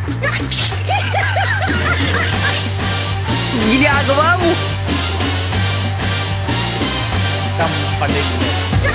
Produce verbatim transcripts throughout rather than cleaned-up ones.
Ginagawa mo. Sampaling mo.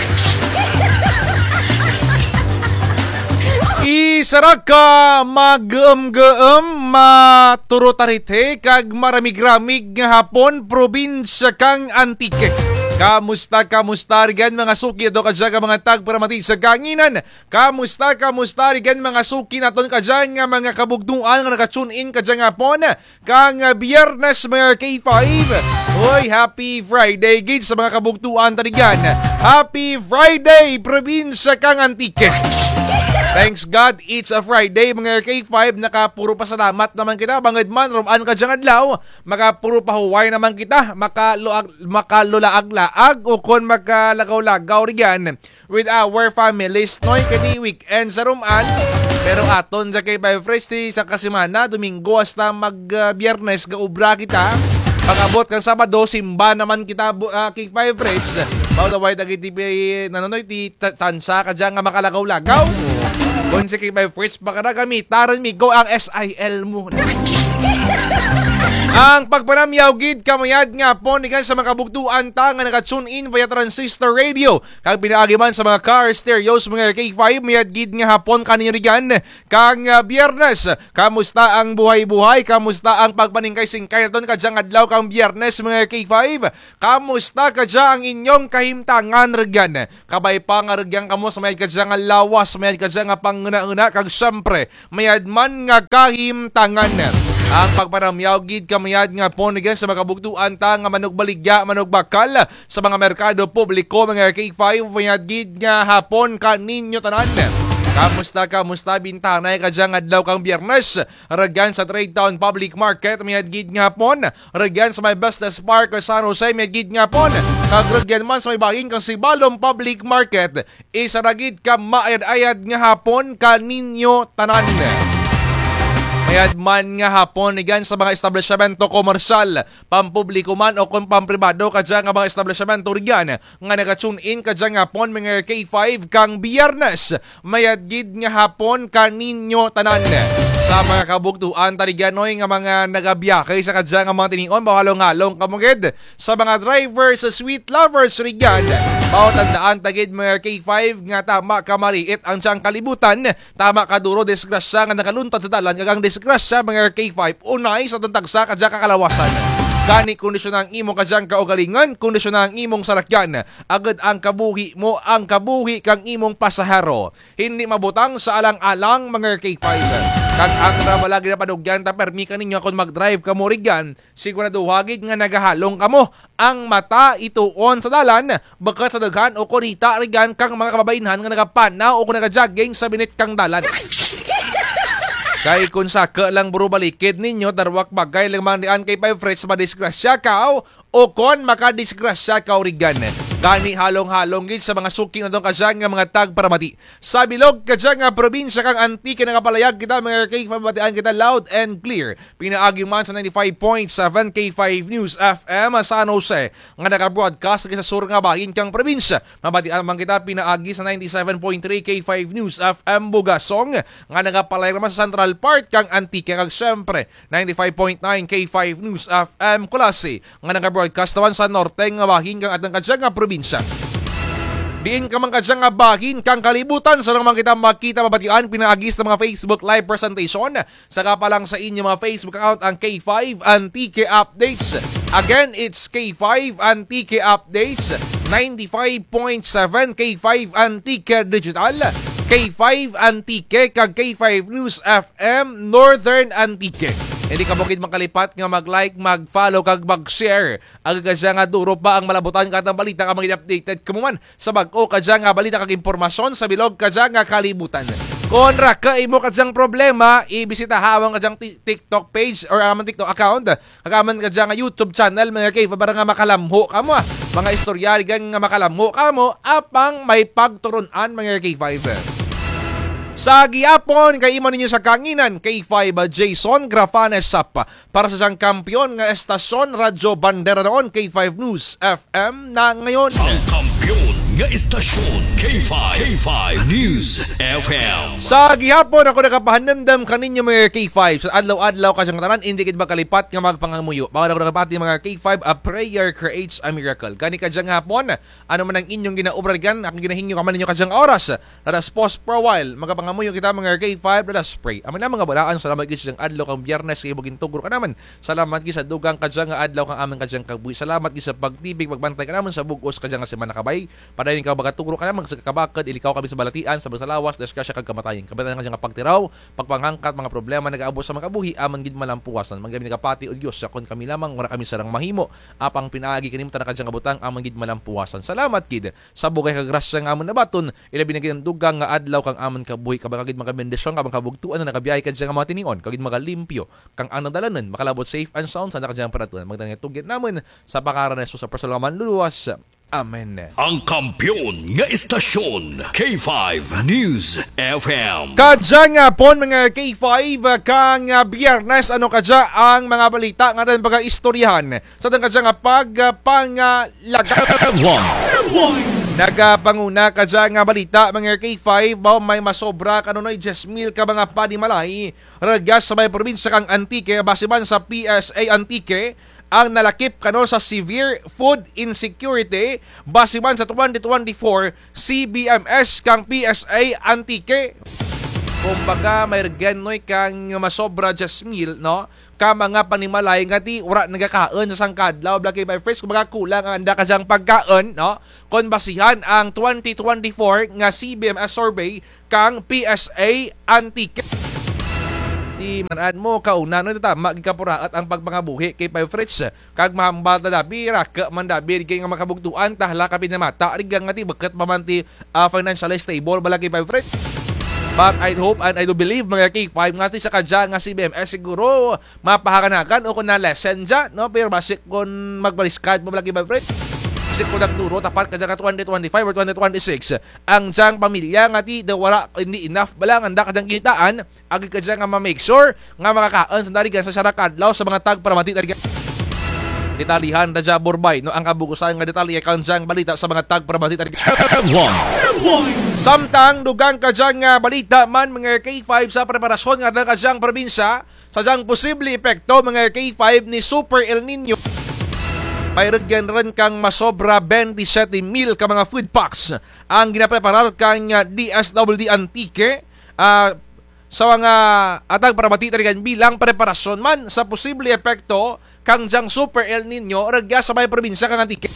Isarag ka mag-um-gaum maturutarite kag maramig-ramig nga hapon probinsya kang Antique. Kamusta, kamusta rigan mga suki ato kadya ka mga tag para mati sa kanginan. Kamusta, kamusta rigan mga suki naton kadya nga mga kabugtuan nga naka-tune in kadya nga pon. Kang Biyernes mga K five. Hoy, happy Friday gid sa mga kabugtuan tarigan. Happy Friday probinsya kang Antique. Thanks God, it's a Friday mga K five. Nakapuro pasalamat naman kita. Bangad man, rumaan ka dyan adlaw. Makapuro pahuway naman kita. Makaluag, makalulaag-laag o kon makalagaw-lagaw riyan with our families. Noy kani weekend sa rumaan. Pero aton sa K five Friday sa kasimana, Domingo hasta mag-Biyernes, gaubra kita. Pag-abot kang Sabado, simba naman kita uh, K five Friends. Bao the white agiti nanonoy ti tansa ka dyan nga makalagaw-lagaw. Kung si K five Friends baka na gamitaran mi go ang S I L mo. Ang pagpanamyaw gid kamayad nga po nikan sa mga kabugtuan ta nga naka-tune in via transistor radio. Kag pinaagi man sa mga car stereos mga K five mayad gid nga hapon kaninyo rigan kang uh, Biyernes. Kamusta ang buhay-buhay? Kamusta ang pagpaningkay singkay naton kadyang adlaw kang Biyernes mga K five? Kamusta kadya ang inyong kahimtangan rigan? Kabay pa nga rigan kamo sa mayad kadyang lawas, mayad kadyang nga panguna-una kag syempre mayad man nga kahimtangan. Ang pagpanamyaw gid kamayad nga ponigan sa mga kabugtuan ta nga manugbaligya manugbakal sa mga merkado publiko mga K five mayad gid nga hapon kaninyo tanan. Kamusta, kamusta bintanay kadyang adlaw kang Biyernes? Ragyan sa Trade Town Public Market mayad gid nga hapon. Ragyan sa may Business Park o San Jose mayad gid nga hapon. Kag ragyan man sa may bahin kang Sibalom Public Market. Isa ragid ka maayad-ayad nga hapon kaninyo tanan. Mayad man nga hapon igan sa mga establishmento komersyal, pampubliko man o kung pampribado kadya nga mga establishmento riyan nga naka-tune in kadya nga hapon mga K five kang Biyernes. Mayad gid nga hapon kaninyo tanan. Sa mga kabugtuan tariganoy nga mga nagabiyakay sa kadya nga mga tinion bawalong-halong kamugid sa mga drivers sa sweet lovers riyan. Bawat tandaan tagid mga K five nga tama ka mariit ang siyang kalibutan, tama ka duro disgrasya nga nakaluntad sa dalan kagang disgrasya mga K five unay sa tantagsa kadya kakalawasan. Gani kondisyon ang imong kadyang kaugalingan, kondisyon ang imong salakyan. Agad ang kabuhi mo, ang kabuhi kang imong pasahero. Hindi mabutang sa alang-alang mga K five. Kag ang rabalagi na padugyan ta permi kaninyo kung mag-drive ka mo rigan, sigurado hagid nga nagahalong kamo. Ang mata ituon sa dalan, bakat sa daghan o kurita rigan kang mga kababainhan nga nagapanaw o kung nagajogging sa binit kang dalan. Kay kung saka lang buro balikid ninyo, darwak bagay lang mga nian kay five Friends madisgrasya ka o kon makadisgrasya ka rigan. Gani halong-halong gid sa mga suking na doon kadyang nga mga tag para mati. Sa bilog kadyang nga probinsya kang Antique na kapalayag kita mga K five mabatian kita loud and clear. Pinaagi man sa ninety-five point seven K five News F M San Jose nga naka-broadcast sa sur nga bahin kang probinsya. Mabatian man kita pinaagi sa ninety-seven point three K five News F M Bugasong nga nakapalayag man sa Central Park kang Antique kag syempre ninety-five point nine K five News F M Kulasi nga naka-broadcast naman sa norte nga bahin kang atang kadyang nga probinsya. Diin ka man kadyang nga bahin kang kalibutan sa naman kita makita mabatian pinaagis sa mga Facebook live presentation. Saka pa lang sa inyo mga Facebook account ang K five Antique Updates. Again, it's K five Antique Updates, ninety-five point seven K five Antique Digital, K five Antique kag K five News F M Northern Antique. Hindi ka bukid makalipat nga mag-like, mag-follow, kag mag-share. Ang kadya nga duro pa ang malabutan ka ng balita ka mga updated kumuman sa bag-o kadya nga balita kag impormasyon sa bilog kadya nga kalibutan. Konra ka imo kadyang problema, ibisita hawang kadyang TikTok page or amang TikTok account. Kagaman kadya nga YouTube channel mga kay para nga makalamho kamo. Mga istoryari nga makalamho kamo apang may pagturunan mga K five. Sa gihapon kay imo ninyo sa kanginan K five Jason Grafanes Sap para sa siyang kampiyon nga estasyon Radyo Bandera noon K five News F M na ngayon. Ang kampiyon nga istasyon K five K five News F M. Sa gihapon ako nakapahanamdam kaninyo mga K five sa adlaw-adlaw kasyang tanan hindi kid makalipat nga magpangamuyo. Bawal ako nakapati mga K five, a prayer creates a miracle. Kani kadyang hapon, ano man ang inyong ginaubragan, akong ginahinyo ka man ninyo kadyang oras. Let us pause for a while. Magapangamuyo kita mga K five, let us pray. Amin na mga balaan, salamat gid sa adlaw kang Biyernes kay bugin tugro ka naman. Salamat gid sa dugang kadyang adlaw kang aming kadyang kabuhi. Salamat gid sa pagtibig pagbantay ka naman sa bugos kadyang nga semana kabay. Padayon ka magatugro ka naman sa kakabakad, ilikaw kami sa balatian, sa basalawas, deskrasya kag kamatayon. Kabatayan ka nga pagtiraw, pagpanghangkat mga problema nagaabot sa mga kabuhi, aman gid malampuwasan. Manggabi nagapati o Dios, sakon kami lamang wala kami sarang mahimo. Apang pinaagi kanim ta kadyang kabutang, aman gid malampuwasan. Salamat gid sa bugay kag grasya nga amon nabaton, ilabi na gid dugang nga adlaw kang amon kabuhi, kabagid mga bendisyon kabang kabugtuan na nagabiyahe kadyang mga tinion, kagid magalimpyo kang anang dalanan, makalabot safe and sound sa nakadyang paratuan. Magdangay tugit namon sa pakaran ni Jesus sa personal manluluwas. Amen. Ang kampiyon nga istasyon K five News F M. Kadya nga po mga K five kang Biyernes, ano kadya ang mga balita nga rin baga istoryahan sa dang kadya nga pagpangalaga. Nagapanguna kadya nga balita mga K five, ba may masobra kanunoy ten mil ka mga panimalay ragas sa may probinsya kang Antique basiban sa P S A Antique ang nalakip kano sa severe food insecurity basiban sa twenty twenty-four C B M S kang P S A Antique. Kumbaga may ganoy kang masobra ten mil no ka mga panimalay nga di ura nagakaon sa sangkadlaw blaki by first kumbaga kulang ang anda kadyang pagkaon no kon basihan ang twenty twenty-four nga C B M S survey kang P S A Antique. Di manad mo kauna no tama gikapura at ang pagpangabuhi kay Five Fritz kag mahambal ta dabi ra ka man dabi kay nga makabugtuan tahla ka pinamata rigang nga ti beket pamanti uh, financially stable bala kay Five Fritz. But I hope and I do believe mga K five nga ti sa kadya nga C B M S siguro mapahakanakan o kun na lesson dya no pero basic kun magbaliskad mo bala kay Five Fritz. Ko nagturo tapat kadya ka twenty twenty-five or twenty twenty-six ang diyang pamilya nga ti wala hindi enough bala nga kadyang kinitaan agi kadya nga ma-make sure nga makakaon sa daligan sa sarakadlaw sa mga tag para mati daligan detalihan da Borbay no ang kabugusan nga detalye kan diyang balita sa mga tag para mati daligan. Samtang dugang kadyang nga balita man mga K five sa preparasyon nga kadyang probinsya sa diyang posible epekto mga K five ni Super El Nino. Mayroon rin kang masobra twenty-seven mil ka mga food packs ang ginapreparar kang D S W D Antique uh, sa mga atag para matitarigan bilang preparasyon man sa posible epekto kang diyang Super El Nino ragya sa may probinsya kang Antique.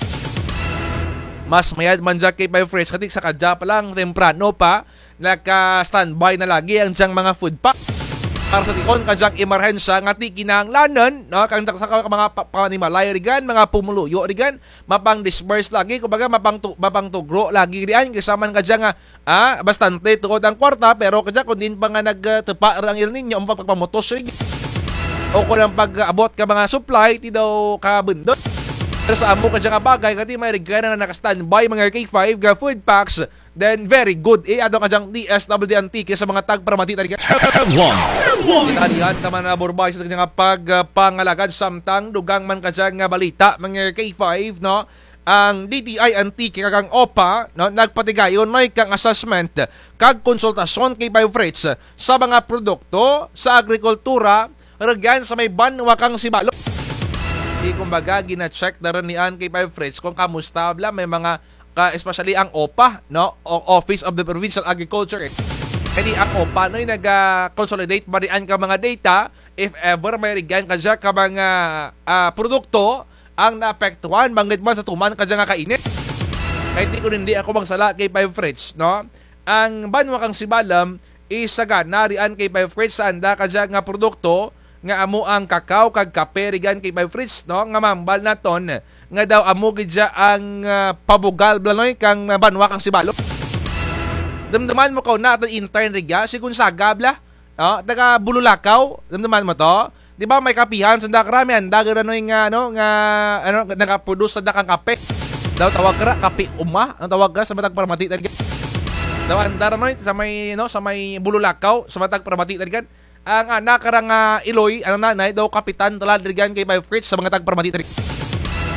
Mas mayad man dyan kay Five Fresh katik sa kadya pa lang temprano pa naka-standby na lagi ang diyang mga food packs. Para sa tikon kadyang emerhensya nga ti kinahanglanon no kang sa mga panimalay rigan mga pumuluyo rigan mapang disperse lagi kumbaga mapang tu, mapang tugro lagi rian kasaman kadya nga ah bastante tukod ang kwarta pero kadya kun din pa nga nagtepa ang El Nino ang pagpamotos o kun ang pag-abot ka mga supply ti daw ka bundot. Pero sa amo kadya nga bagay kati may rigan na naka-standby mga K five ga food packs. Then very good eh ano kadyang D S W D Antique sa mga tag para matita rigan. Italihan naman na Borbay sa kanyang pagpangalagad samtang dugang man kadyang nga balita mga K five no ang D T I Antique kag O P A no nagpatigayon nay kang assessment kag konsultasyon kay Five Fritz sa mga produkto sa agrikultura regyan sa may banwa kang sibalo. Di kumbaga gina-check na rin niyan kay Five Fritz kung kamusta bla may mga ka especially ang O P A no o Office of the Provincial Agriculture. Kani ang O P A no'y nag-consolidate marian ka mga data if ever may rigan ka dyan ka mga uh, produkto ang naapektuhan bangit man sa tuman ka dyan nga kainit. Kahit di ko hindi ako magsala kay Five Fritz no ang banwa kang sibalam isagana rian kay Five Fritz sa anda ka dyan nga produkto nga amo ang kakao kag kape rigan kay Five Fritz no nga mambal naton nga daw amo gidya ang uh, pabugal blanoy kang uh, banwa kang sibalo. Damdaman mo ko na aton intern rigya si kun sagabla no taga Bululakaw damdaman mo to di ba may kapihan sa dakrami anda ganoy nga ano nga ano nagaproduce sa dakang kape daw tawag ra kape uma ang tawag ra sa matag para mati daw anda noy sa may no sa may Bululakaw sa matag para mati ang anak karang uh, Iloy ang nanay daw kapitan talad rigan kay Five Fritz sa mga tag para mati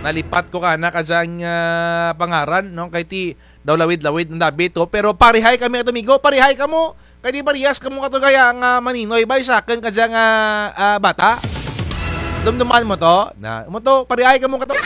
nalipat ko ka na kadyang uh, pangaran, no? Kay ti daw lawid-lawid ng dabito. Pero parihay kami atumigo, parihay ka mo. Kay di parehas ka mo katugaya ang uh, maninoy, bay sa akin kadyang uh, uh, bata. Dumduman mo to, na mo to, parihay ka mo kato.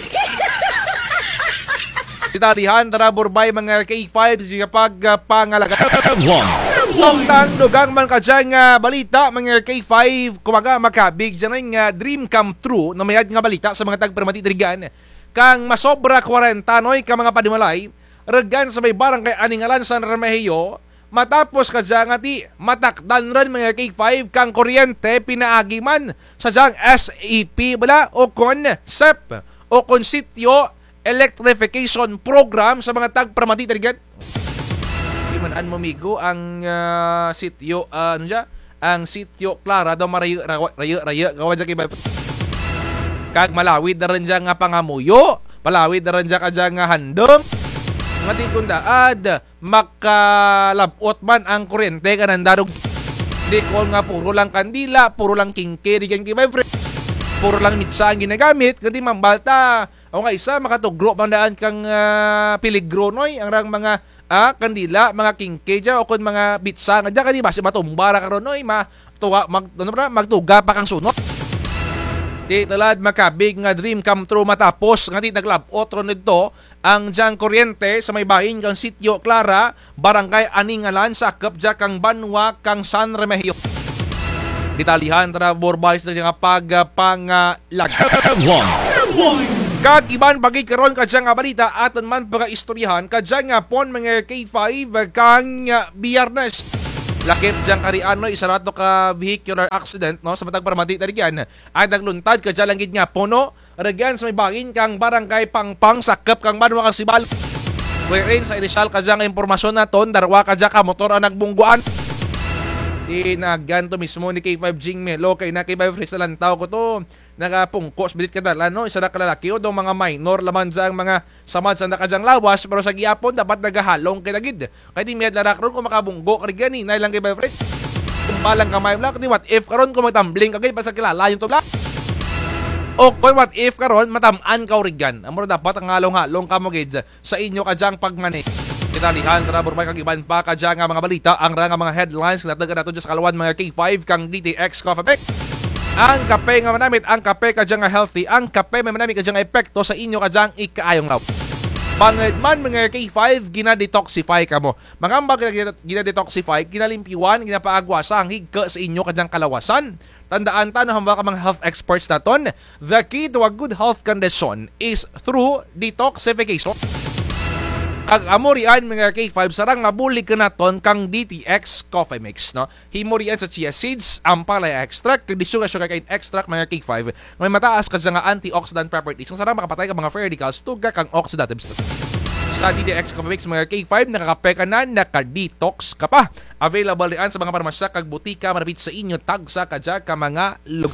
Titarihan, tara burbay mga K five siya pag uh, pangalaga. Samtang dugang man ka dyan nga balita, mga K five, kumaga makabig dyan nga dream come true na mayad nga balita sa mga tagpermatitirigan. Kang masobra kwarenta noy ka mga padimalay, regan sa may barangay Aningalan San Remigio, matapos ka dyan nga ti matakdan rin mga K five kang kuryente pinaagi man sa dyan S A P bala o kon S E P o kon sityo electrification program sa mga tagpermatitirigan. Manaan mo migo ang uh, sityo uh, ano siya? Ang sityo Clara daw marayo rayo rayo gawa dyan kay kag malawid na rin dyan nga pangamuyo, malawid na rin dyan ka dyan nga handom mati kundaad makalabot man ang kuryente ka nandarog di ko nga puro lang kandila, puro lang kingkeri dyan kay my friend, puro lang mitsa ang ginagamit kasi mambalta o nga isa makatugro mandaan kang uh, piligro noy ang rang mga ah, kandila, mga kingkeja o kun mga bitsa nga dyan, kani basi matumbara karon noy, ma tuga mag ano ba magtuga pa kang sunod. Di talad makabig nga dream come true matapos nga ti naglabot ron nito ang dyan kuryente sa may bahin kang sityo Clara, barangay Aningalan sa akap dyan kang Banwa kang San Remigio. Ditalihan tara borbais na nga pagpangalag. Kag iban bagay karon kadya nga balita aton man pagaistoryahan kadya nga pon mga K five kang uh, Biyernes. Lakip diyang kariano isa rato ka vehicular accident no sa matag paramati tarigyan. Ay nagluntad kadya lang gid nga pono regyan sa may bangin kang barangay Pangpang sakop kang Banwa kang Sibal. Wherein sa inisyal kadya nga impormasyon naton darwa kadya ka motor ang nagbungguan. Tinagyan to mismo ni K five Jing Melo kay na K five Fresh lantaw ko to nakapungkos bilit ka dala no isa na kalalaki o daw mga minor laman sa mga samad sa nakadyang lawas pero sa giyapon dapat nagahalong kinagid kay di miyad larak ron kung makabunggo kay gani na lang kay K five Fresh balang kamay black di what if karon kung magtambling kagay pa sa kilala yung to black o kung what if karon matamaan ka origan amor dapat ang halong-halong ka mo gid sa inyo kadyang pagmani. Kitalihan tara burbay kag iban pa kadya nga mga balita ang ra nga mga headlines na taga nato sa kalawan mga K five kang D T X Coffee Mix. Ang kape nga manamit, ang kape kadya nga healthy, ang kape may manamit kadya nga epekto sa inyo kadya ikaayong raw. Banged man mga K five gina-detoxify ka mo. Mangambag gina-detoxify, ginalimpiwan, ginapaagwasa ang higka sa inyo kadyang kalawasan. Tandaan ta na hamba ka mga health experts naton, the key to a good health condition is through detoxification. Ang amorian mga K five sarang mabuli ka naton kang D T X Coffee Mix no. Himorian sa chia seeds, ampalaya extract, kag sugar sugar cane extract mga K five. May mataas ka nga antioxidant properties. Ang sarang makapatay ka mga free radicals tuga kang oxidatives. Sa D T X Coffee Mix mga K five nakakape ka na, naka-detox ka pa. Available yan sa mga parmasya kag butika marabit sa inyo tagsa kadya ka mga lug.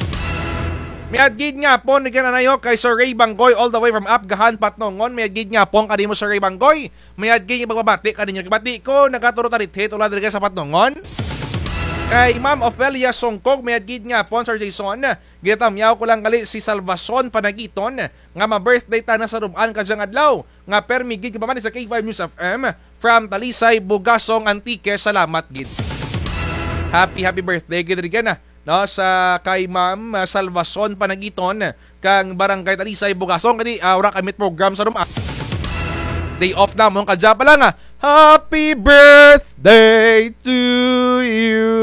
Miadgid nga po ni kananayo kay Sir Ray Banggoy all the way from Apgahan, Patnongon. Miadgid nga po ang kanimo Sir Ray Banggoy. Miadgid nga pagbabati kaninyo. Kibati ko nagaturo tarit-hit ula diri sa Patnongon. Kay Ma'am Ofelia Songkog, miadgid nga po Sir Jason. Ginatamyaw ko lang gali si Salvacion Panagiton nga ma-birthday ta na sa rumaan kadyang adlaw. Nga permigid ka pa man sa K five News F M from Talisay, Bugasong, Antique. Salamat gid. Happy happy birthday gid ri na. No, sa kay Ma'am uh, Salvacion Panagiton kang Barangay Talisay, Bugasong kani aura uh, kamit program sa Ruma. Day off na mong kadya pa lang ah. Happy birthday to you.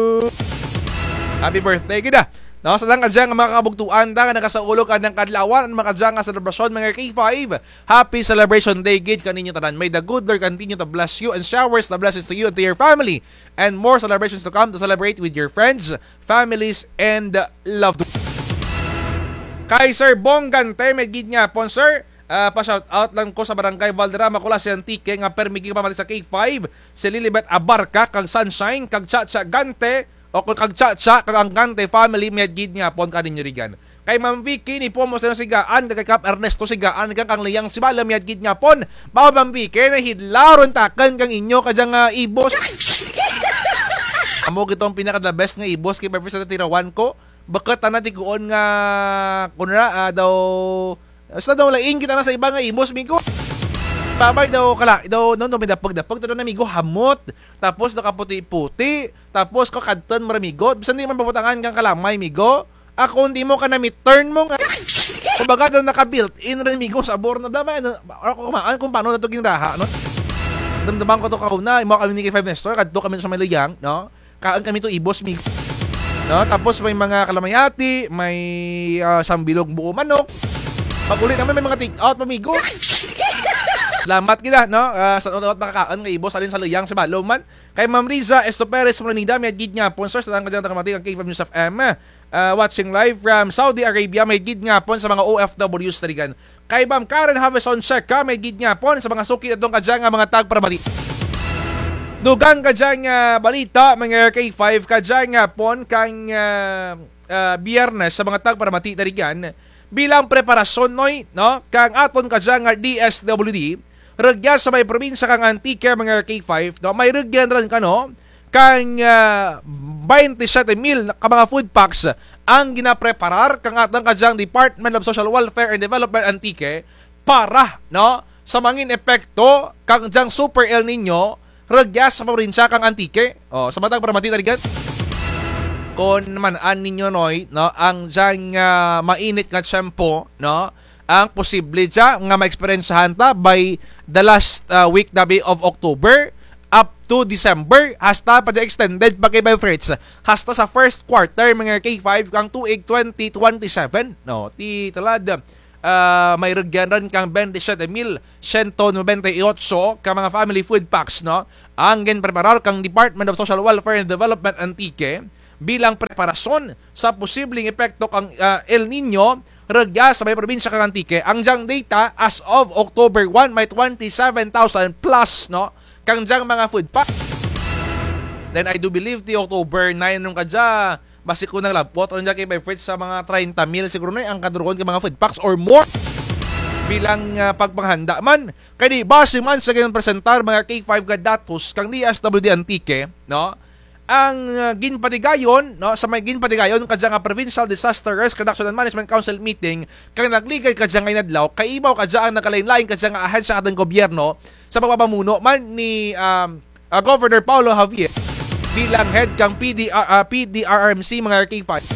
Happy birthday kita. No, sa lang kadya nga mga kabugtuan da nga nakasaulo ka ng kadlawan mga kadya nga selebrasyon mga K five. Happy celebration day gid kaninyo tanan. May the good Lord continue to bless you and showers the blessings to you and to your family. And more celebrations to come to celebrate with your friends, families, and loved ones. Kay Sir Bonggante, may gid nga po, sir. Uh, pa-shout out lang ko sa Barangay Valderrama, Colas, Antique, nga permigi pa sa K five. Si Lilibet Abarca, kag Sunshine, kag Chacha Gante, o kag Chacha, kag ang Gante family, may gid nga po kaninyo rigan. Kay Ma'am Vicky, ni po mo sa sigaan, kay Kap Ernesto sigaan, kag ang liyang si Bala, may gid nga po. Bao Ma'am Vicky, na hidlaron takan kang inyo, kadyang uh, ibos. Amo gitong pinaka-the best nga ibos, kay Pepper sa tirawan ko. Bakit na tiguon nga kunra uh, daw Basta daw laing kita na sa ibang nga imos migo. Babay daw kala, daw no no midapag-dapag to na migo hamot. Tapos nakaputi-puti, tapos ko kadton maramigo. Bisan di man pabutangan kang kalamay migo. Ako hindi mo ka na turn mo nga. Kumbaga daw naka-built-in rin migo sa bor na damay. Ako kumaan kung paano na to ginraha, no? Damdaman ko to kauna, imo kami ni K five Nestor, kadto kami sa Malayang, no? Kaan kami to ibos migo. No, tapos may mga kalamayati, may uh, sambilog buo manok. Pag ulit naman may mga take out mamigo. Salamat kita, no? Uh, sa unod makakaan nga ibos alin sa Luyang sa Baloman. Kay Ma'am Riza Estoperes Manida, may gid nga sponsors sa kadang tagamati ang K five News F M. Uh, watching live from Saudi Arabia, may gid nga pon sa mga O F Ws tarigan. Kay Ma'am Karen Havison Checa, may gid nga pon sa mga suki atong kadyan nga mga tag para bali. Dugang kadyan nga balita mga K five kadyan nga pon kang uh, uh, Biyernes sa mga tag para mati tarigan bilang preparasyon noy, no? Kang aton kadyan nga D S W D regya sa may probinsya kang Antique mga K five, no? May regyan ran kano kang uh, twenty-seven mil ka mga food packs ang ginapreparar kang atang kadyang Department of Social Welfare and Development Antique para, no, sa mangin epekto kang dyang Super El Nino regya sa probinsya kang Antique. Oh, sa matang para matita rigan. Kon manaan ninyo noy, no, ang dyang uh, mainit nga tiyempo, no, ang posible dya nga ma-experiencehan ta by the last uh, week dabi of October up to December, hasta pa extended pa kay Friends, hasta sa first quarter mga K five kang tuig twenty twenty-seven, no, ti talad uh, may regyanan kang twenty-seven mil one hundred ninety-eight ka mga family food packs, no, ang ginpreparar kang Department of Social Welfare and Development Antique bilang preparasyon sa posibleng epekto kang uh, El Nino regya sa may probinsya kang Antique. Ang jang data as of October first may twenty-seven thousand plus, no, kang dyang mga food pack. Then I do believe the October ninth nung kadya basi ko nang labot on kay my friends sa mga thirty mil siguro na ang kaduron kay mga food packs or more bilang uh, pagpanghanda man. Kay di base man sa ganung presentar mga K five ka datos kang D S W D Antique, no, ang uh, ginpatigayon, no, sa may ginpatigayon kadya nga Provincial Disaster Risk Reduction and Management Council meeting kang nagligay kadya nga inadlaw kay ibaw kadya ang nakalain-lain kadya nga ahensya kadang gobyerno sa pagpapamuno man ni um, uh, Governor Paulo Javier bilang head kang P D R, uh, P D R M C mga K five.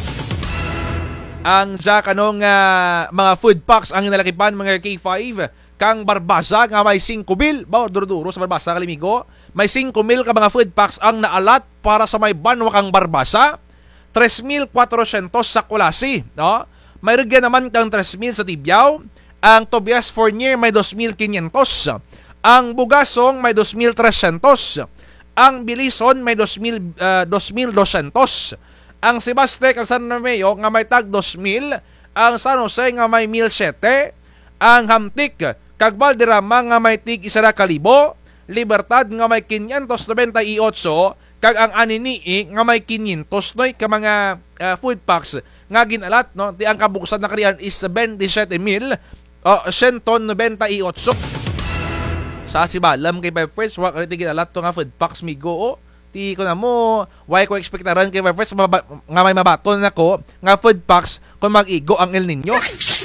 Ang dya kanong uh, mga food packs ang inalakipan mga K five kang Barbasa nga may five mil, ba duro-duro sa Barbasa kalimigo, may five mil ka mga food packs ang naalat para sa may banwa kang Barbasa, three mil four hundred sa Kulasi, no? May regya naman kang three mil sa Tibyao, ang Tobias Fournier may two mil five hundred, ang Bugasong may two mil three hundred, ang Bilison may two mil two hundred, ang Sebaste kang San Romeo nga may tag two mil, ang San Jose nga may one thousand seven, ang Hamtik kag Valderrama nga may tig isa ka libo, Libertad nga may five hundred ninety-eight, kag ang Aninii nga may five hundred noy ka mga uh, food packs nga ginalat, no, di ang kabukusan na kariyan is twenty-seven mil one hundred ninety-eight. Sa sibalam kay my friends wa kay ginalat to nga food packs migo, oh. Ti ko na mo why ko expectaran kay my friends mababa, nga may mabaton nako nga food packs kung mag-igo ang El Nino.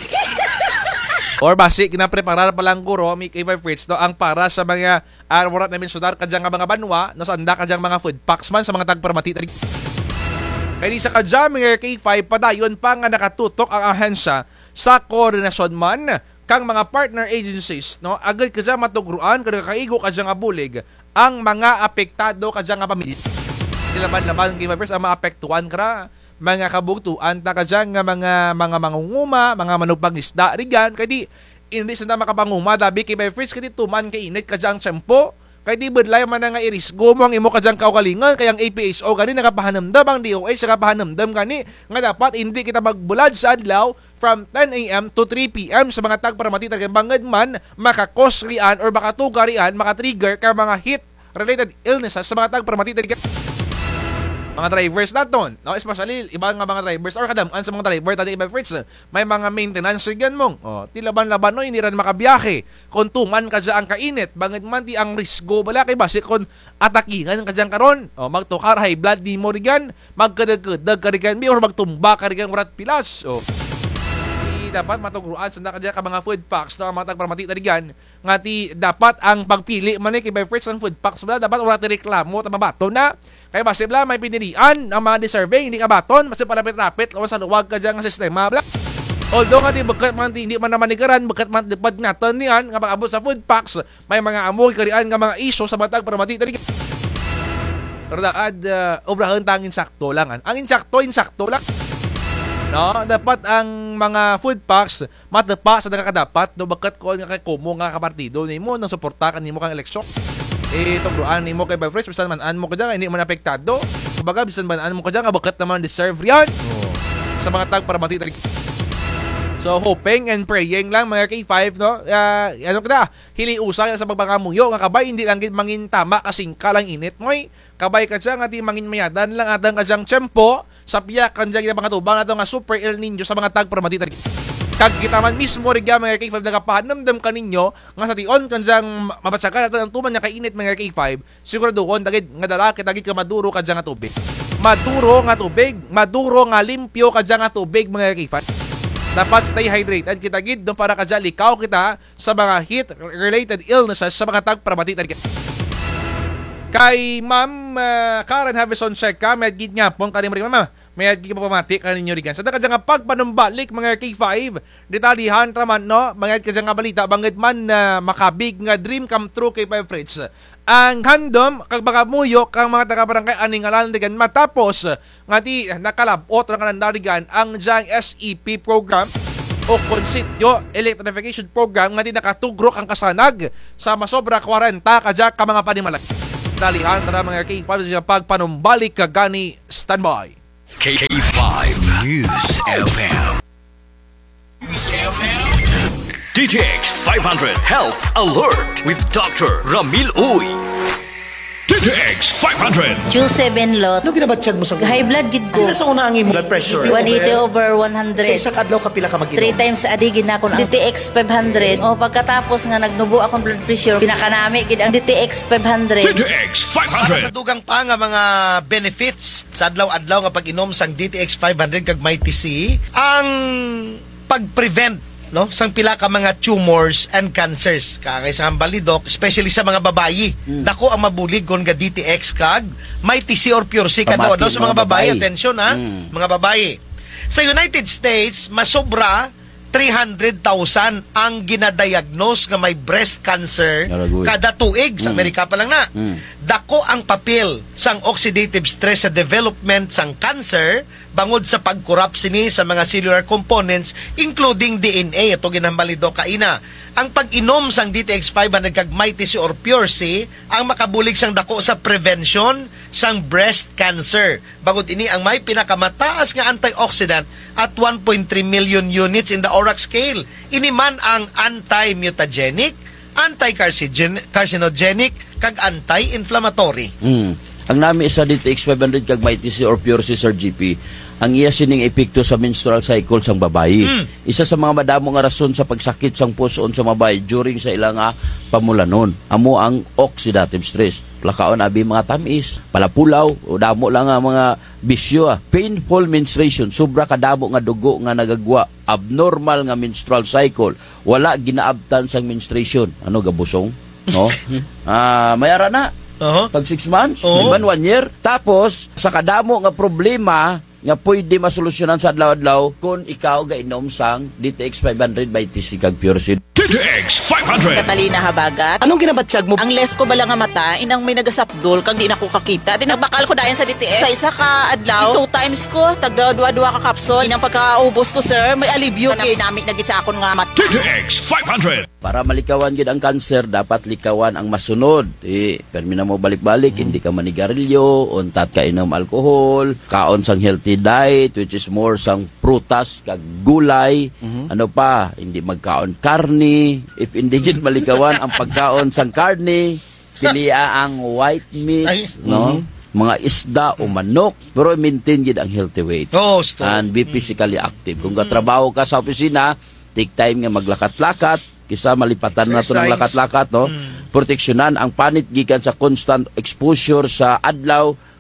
Or basi kinapreparar pa lang guro mi kay my friends, no, ang para sa mga armorat na mensyonar kadyang nga mga banwa no sanda kadyang mga food packs man sa mga tagpermati. Kaya sa kadyang mga K five padayon pa nga nakatutok ang ahensya sa koordinasyon man kang mga partner agencies, no, agad kadyang matugruan kada kaigo kadyang nga bulig ang mga apektado kadyang nga pamilya. Laban-laban kay my friends ang maapektuhan kara mga kabugtuan ta kadyang nga mga mga mangunguma, mga manugpangisda rigan kay di hindi sa makapanguma dabi kay my friends kay tuman kay init kadyang tiyempo kay di budlay man nga irisgo mo ang imo kadyang kaugalingon kay ang A P H O gani nakapahanamdam ang D O H nakapahanamdam gani nga dapat hindi kita magbulad sa adlaw from ten a.m. to three p.m. sa mga tagparamati kay bangad man makakos rian or makatugarian makatrigger ka mga heat related illnesses sa mga tagparamati mga drivers naton, no, especially ibang nga mga drivers or kadaman sa mga driver tadi iba friends may mga maintenance gan mong oh tilaban-laban no hindi ran makabiyahe kun tuman kadya ang kainit bangad man di ang risgo bala kay basi kun atakingan kadyang karon oh magtukar high blood di mo rigan magkadag-kadag ka rigan mi or magtumba ka rigan urat pilas oh ti dapat matugruan sa nakadya ka mga food packs na mga tagparamati taligan nga ti dapat ang pagpili man kay by first ang food packs wala dapat wala ti reklamo ta mabaton na kay base bla may pinilian ang mga deserving hindi ka baton basta palapit-rapit o sa luwag ka dyan nga sistema bla. Although nga di bagkat man hindi man naman nigaran bagkat man lipad naton niyan nga pag-abot sa food packs may mga amoy karian nga mga isyo sa matag paramati taligan. Pero daad uh, obrahan tangin sakto lang ang insakto insakto lang. No, dapat ang mga food packs matapa sa nakakadapat no bakit ko nga kay kumo nga ka partido nimo nang suportahan nimo kang eleksyon. Eh tugruan nimo kay by fresh bisan man an mo kada hindi man apektado. Kumbaga bisan man an mo kada nga bakit naman deserve yan. Oh. Sa mga tag para mati. So hoping and praying lang mga K five no. Uh, ano kada hili usay sa pagbangamuyo nga kabay hindi lang gid mangin tama kasing kalang init moy. Kabay ka siya nga di mangin mayadan lang atang kadyang tiyempo sa piyak kanjang mga tubang nato nga super El Nino sa mga tag para mati. Kag kita man mismo riga mga K five nagapahanamdam kaninyo nga sa tion kanjang mabatsakan nato ang tuman nga kainit mga K five siguraduhon dagid nga dala kita gid ka maduro kadya nga tubig. Maduro nga tubig, maduro nga limpyo kadya nga tubig mga K five. Dapat stay hydrated kita gid do para kadya likaw kita sa mga heat related illnesses sa mga tag para mati. Kay Ma'am uh, Karen Havison check ka med gid nga pon kanin mama may gid pa pamati kaninyo rigan sa kadya nga pagpanumbalik mga K five detalihan traman no mga kadya nga balita bangit man na uh, makabig nga dream come true kay Five Fritz ang handom kag baka muyo kang mga taga barangay aning alandigan matapos nga di nakalabot ra kanandarigan ang jang S E P program o konsityo electrification program nga di nakatugrok ang kasanag sa masobra forty kadya ka mga panimalay. Dalihan tara mga K five sa pagpanumbalik kagani standby. K five News F M. News F M. D T X five hundred Health Alert with Doctor Ramil Uy. D T X five hundred. Q seven lot. Ano ginabatsyag mo sa High blood gid ko. Ano sa una ang imo blood pressure? one eighty over one hundred. Sa isang adlaw ka pila ka mag-inom? Three times a day gid na ako D T X five hundred. O pagkatapos nga nagnubo akong blood pressure, pinakanami gid ang D T X five hundred. D T X five Para sa hundred. dugang pa nga mga benefits sa adlaw-adlaw nga pag-inom sang D T X five hundred kag may T C, ang pag-prevent no sang pila ka mga tumors and cancers kagay sa balidok especially sa mga babayi mm. dako ang mabulig kon ga D T X kag may T C or pure C kadto daw sa mga babayi, babayi. Attention ha mm. mga babayi sa United States masobra three hundred thousand ang ginadiagnose nga may breast cancer kada tuig sa Amerika pa lang na mm. dako ang papel sang oxidative stress sa development sang cancer bangod sa pagkurap sini sa mga cellular components including D N A ito ginambalido kaina ang pag-inom sang D T X five hundred kag may T C or pure C ang makabulig sang dako sa prevention sang breast cancer bangod ini ang may pinakamataas nga antioxidant at one point three million units in the O R A C scale ini man ang anti-mutagenic anti-carcinogenic kag anti-inflammatory. Mm. Ang nami sa D T X five hundred kag may T C or pure C Sir G P ang iya sining epekto sa menstrual cycle sang babayi. Mm. Isa sa mga madamo nga rason sa pagsakit sang puson sa babayi during sa ilang nga pamulanon. Amo ang oxidative stress. Plakaon abi mga tamis, palapulaw, o damo lang nga mga bisyo. Ah. Painful menstruation, sobra kadamo nga dugo nga nagagwa. Abnormal nga menstrual cycle. Wala ginaabtan sang menstruation. Ano gabusong? No? Ah, mayara na. Uh-huh. Pag six months, uh-huh. liman one year. Tapos, sa kadamo nga problema nga pwede masolusyonan sa adlaw-adlaw kung ikaw gainom sang D T X five hundred by T C kag Pure C. D T X five hundred. Katalina Habagat. Anong ginabatsyag mo? Ang left ko bala nga mata, inang may nagasapdol kang di na ko kakita. Tinagbakal ko dayan sa D T X. Sa isa ka adlaw, two times ko, tagdwa-dwa ka kapsol. Inang pagkaubos ko, sir, may alibyo. Namit na gid sa akon nga mata. D T X five hundred. Para malikawan gid ang cancer, dapat likawan ang masunod. Eh, permi na mo balik-balik, mm-hmm. hindi ka manigarilyo, untat ka inom alcohol, kaon sang healthy diet, which is more sang prutas, kag gulay, mm-hmm. ano pa, hindi magkaon karne. If hindi gid malikawan ang pagkaon sang karne, pilia ang white meat, Ay, no? Mm-hmm. mga isda o manok, pero maintain gid ang healthy weight. Oh, and be physically active. Kung katrabaho ka sa opisina, take time nga maglakat-lakat, kisa malipatan na to ng lakat-lakat, no? Mm. Proteksyonan ang panit gikan sa constant exposure sa adlaw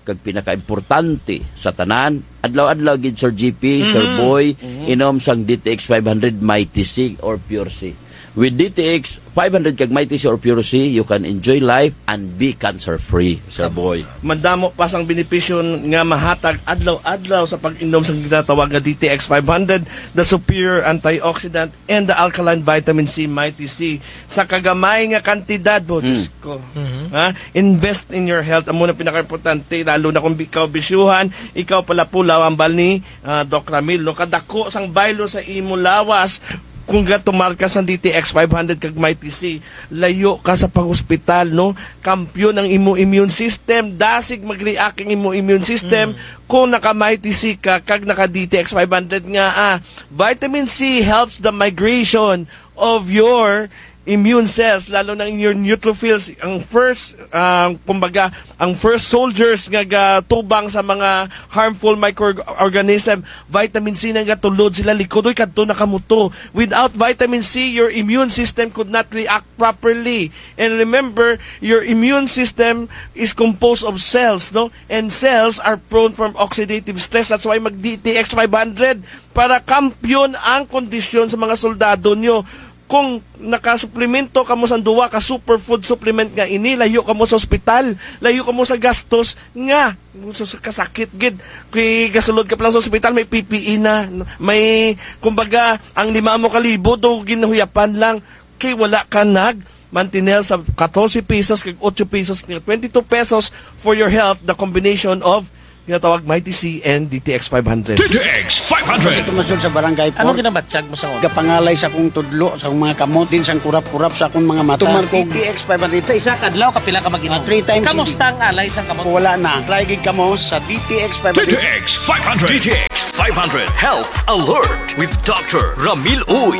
kag pinakaimportante sa tanan, adlaw-adlaw gid Sir G P, mm-hmm. Sir Boy, mm-hmm. inom sang D T X five hundred Mighty C or Pure C. With D T X five hundred kag Mighty C or Pure C, you can enjoy life and be cancer-free, Sir Boy. Mandamo pa sang benepisyo nga mahatag adlaw-adlaw sa pag-inom sa ginatawag nga D T X five hundred, the superior antioxidant and the alkaline vitamin C Mighty C sa kagamay nga kantidad bo, Diyos ko. Mm-hmm. Ha? Invest in your health. Amo na pinaka-importante, lalo na kung ikaw bisyuhan, ikaw pala pulaw ang bal ni uh, Doc Ramil. No? Kadako sang baylo sa imo lawas. Kung gatumar ka sa D T X five hundred kag Mighty C, layo ka sa pag-hospital, no? Kampyon ang imo immune system, dasig mag-react ang imo immune system mm. kung naka-Mighty C ka kag naka-D T X five hundred nga. Ah, vitamin C helps the migration of your immune cells, lalo na in your neutrophils, ang first, uh, kumbaga, ang first soldiers nga gatubang sa mga harmful microorganism, vitamin C na gatulod sila likodoy kadto nakamuto. Without vitamin C, your immune system could not react properly. And remember, your immune system is composed of cells, no? And cells are prone from oxidative stress. That's why mag-D T X five hundred para kampyon ang kondisyon sa mga soldado nyo. Kung nakasuplemento ka mo sa duwa ka superfood supplement nga ini, layo ka mo sa ospital, layo ka mo sa gastos nga kasakit gid. Kay gasulod ka pa lang sa ospital, may P P E na, may kumbaga ang lima mo kalibo do ginahuyapan lang, kay wala ka nag mantinel sa fourteen pesos kag eight pesos, twenty-two pesos for your health, the combination of ginatawag Mighty C and D T X five hundred. D T X five hundred. Kasi tumasod sa barangay po. Ano ginabatsyag mo sa mga? Kapangalay sa akong tudlo, sa akong mga kamot, din sa kurap-kurap sa akong mga mata. Tuman ko D T X five hundred. Sa isa kadlaw kapila ka mag-inom? Uh, three times. Kamusta ang alay sa kamot? Wala na. Try gig kamo sa D T X five hundred. D T X five hundred. D T X five hundred Health Alert with Doctor Ramil Uy.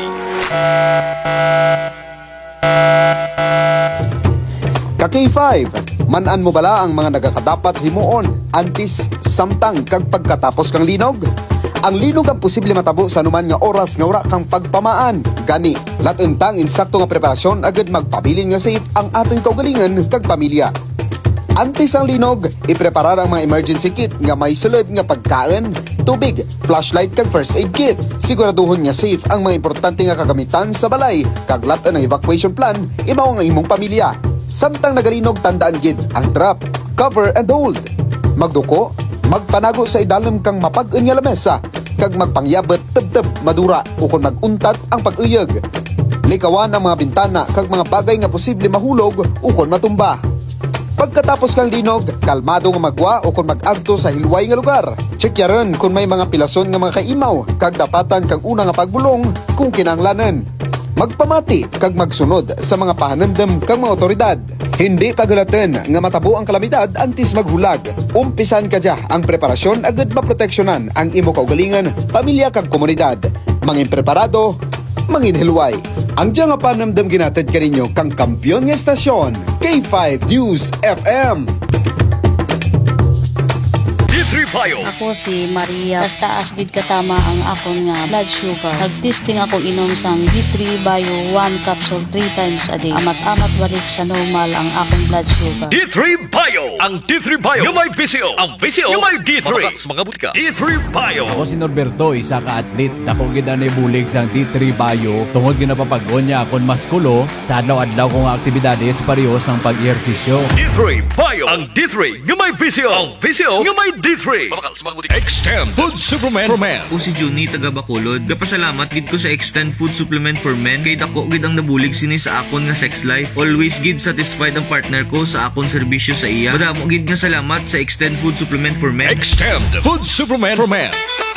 Ka K five, manan mo bala ang mga nagakadapat himuon antis samtang kag pagkatapos kang linog? Ang linog ang posible matabo sa anuman nga oras nga wala kang pagpamaan. Gani, latentang insakto nga preparasyon agad magpabilin nga safe ang ating kaugalingan kag pamilya. Antes ang linog, ipreparar ang mga emergency kit nga may sulod nga pagkain, tubig, flashlight kag first aid kit. Siguraduhon nga safe ang mga importante nga kagamitan sa balay, kag latan ang evacuation plan, imaw ang imong pamilya. Samtang nagalinog, tandaan gid ang drop, cover and hold. Magduko, magpanago sa idalom kang mapag-un nga lamesa, kag magpangyabot teb-teb madura ukon maguntat ang pag-uyag. Likawan ang mga bintana kag mga bagay nga posible mahulog ukon matumba. Pagkatapos kang linog, kalmado nga magwa o kung mag-agto sa hilway nga lugar. Checkyaran kung may mga pilason nga mga kaimaw, kag dapatan kag una nga pagbulong kung kinanglanan. Magpamati kag magsunod sa mga pahanamdam kag mga otoridad. Hindi pagulatan nga matabo ang kalamidad antes maghulag. Umpisan ka dya ang preparasyon agad maproteksyonan ang imo kaugalingan, pamilya kag komunidad. Mangin preparado, mangin hilway. Ang dya nga panamdam ginatid ka ninyo kang kampyon nga estasyon, K five News F M. D three Bio. Ako si Maria. Basta asbid katama ang akon nga blood sugar. Nagtesting ako inom sang D three Bio one capsule three times a day. Amat-amat balik sa normal ang akong blood sugar. D three Bio. Ang D three Bio yung may V C O. Ang V C O yung may D three. Mga butika. D three Bio. Ako si Norberto, isa ka atlet. Dako gid na bulig sang D three Bio. Tungod ginapapag-on niya akon maskulo sa adlaw-adlaw kong aktibidades pareho sang pag-ehersisyo. D three Bio. Ang D three yung may V C O. Ang V C O yung may D three. Extend Food Supplement for Men. O si Juni taga Bacolod. Kapasalamat gid ko sa Extend Food Supplement for Men kay dako gid ang nabulig sini sa akon nga sex life. Always gid satisfied ang partner ko sa akon serbisyo sa iya. Madamo gid nga salamat sa Extend Food Supplement for Men. Extend Food Supplement for Men.